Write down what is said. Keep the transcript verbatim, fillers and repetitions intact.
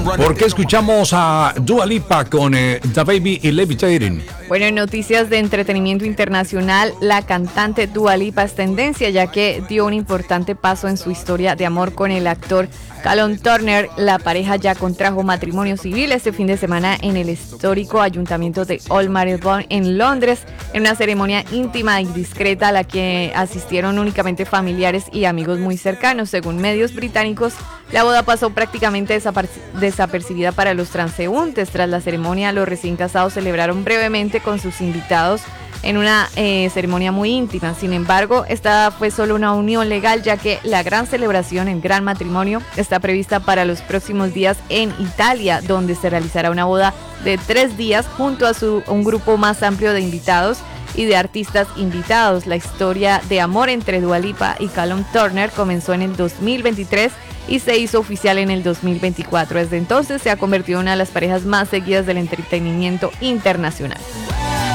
¿Por qué escuchamos a Dua Lipa con eh, The Baby y Levitating? Bueno, en noticias de entretenimiento internacional, la cantante Dua Lipa es tendencia, ya que dio un importante paso en su historia de amor con el actor Callum Turner. La pareja ya contrajo matrimonio civil este fin de semana en el histórico ayuntamiento de Old Marylebone en Londres, en una ceremonia íntima y discreta a la que asistieron únicamente familiares y amigos muy cercanos. Según medios británicos, la boda pasó prácticamente desapar- desapercibida para los transeúntes. Tras la ceremonia, los recién casados celebraron brevemente con sus invitados en una eh, ceremonia muy íntima. Sin embargo, esta fue solo una unión legal, ya que la gran celebración, el gran matrimonio, está prevista para los próximos días en Italia, donde se realizará una boda de tres días junto a su, un grupo más amplio de invitados y de artistas invitados. La historia de amor entre Dua Lipa y Callum Turner comenzó en el dos mil veintitrés y se hizo oficial en el dos mil veinticuatro. Desde entonces se ha convertido en una de las parejas más seguidas del entretenimiento internacional.